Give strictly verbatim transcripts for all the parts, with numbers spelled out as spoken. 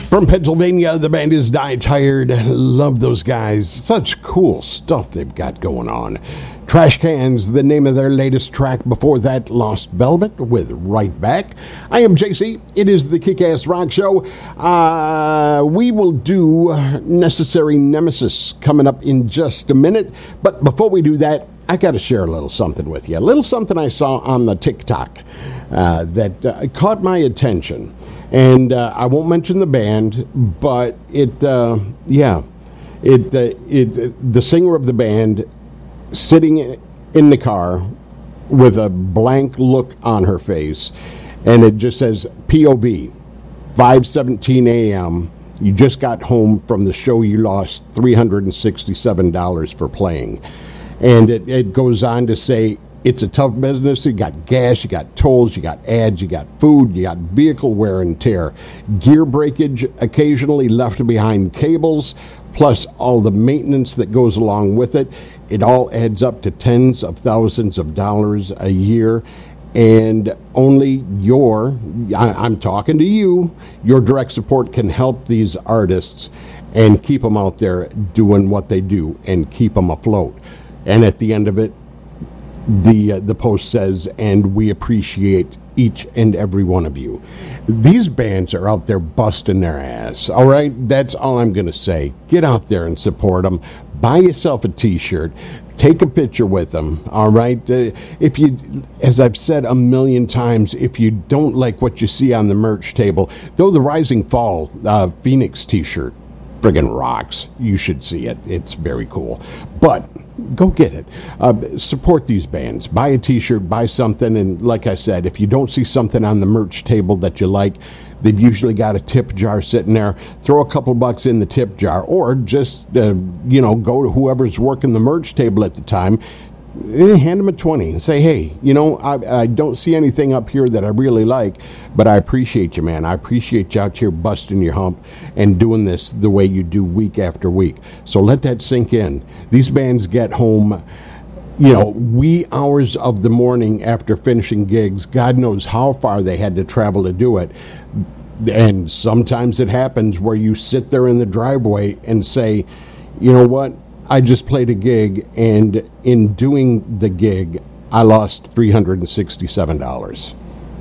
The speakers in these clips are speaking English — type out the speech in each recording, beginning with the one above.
From Pennsylvania, the band is Die Tired. Love those guys. Such cool stuff they've got going on. Trash Cans, the name of their latest track. Before that, Lost Velvet with Right Back. I am J C. It is the Kick-Ass Rock Show. Uh, we will do Necessary Nemesis coming up in just a minute. But before we do that, I got to share a little something with you. A little something I saw on the TikTok uh, that uh, caught my attention. And uh, I won't mention the band, but it, uh, yeah, it, uh, it, the singer of the band sitting in the car with a blank look on her face, and it just says P O V, five seventeen a.m., you just got home from the show you lost three hundred sixty-seven dollars for playing. And it, it goes on to say, it's a tough business. You got gas, you got tolls, you got ads, you got food, you got vehicle wear and tear, gear breakage, occasionally left behind cables, plus all the maintenance that goes along with it. It all adds up to tens of thousands of dollars a year. And only your, I, I'm talking to you, your direct support can help these artists and keep them out there doing what they do and keep them afloat. And at the end of it, The uh, the post says, and we appreciate each and every one of you. These bands are out there busting their ass, all right? That's all I'm going to say. Get out there and support them. Buy yourself a T-shirt. Take a picture with them, all right? Uh, if you, as I've said a million times, if you don't like what you see on the merch table, though the Rising Fall uh, Phoenix T-shirt friggin' rocks. You should see it. It's very cool. But go get it. Uh, support these bands. Buy a T-shirt, buy something, and like I said, if you don't see something on the merch table that you like, they've usually got a tip jar sitting there. Throw a couple bucks in the tip jar, or just, uh, you know, go to whoever's working the merch table at the time, hand them a twenty and say, hey, you know, I, I don't see anything up here that I really like, but I appreciate you, man. I appreciate you out here busting your hump and doing this the way you do week after week. So let that sink in. These bands get home, you know, wee hours of the morning after finishing gigs. God knows how far they had to travel to do it. And sometimes it happens where you sit there in the driveway and say, you know what? I just played a gig, and in doing the gig, I lost three hundred sixty-seven dollars.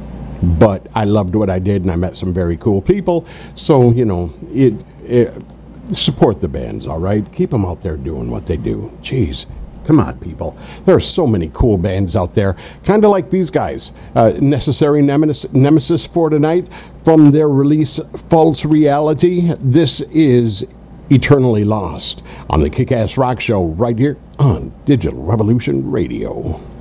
But I loved what I did, and I met some very cool people. So, you know, it, it support the bands, all right? Keep them out there doing what they do. Jeez, come on, people. There are so many cool bands out there, kind of like these guys. Uh, Necessary Nemesis, Nemesis for tonight, from their release, False Reality. This is Eternally Lost on the Kick-Ass Rock Show right here on Digital Revolution Radio.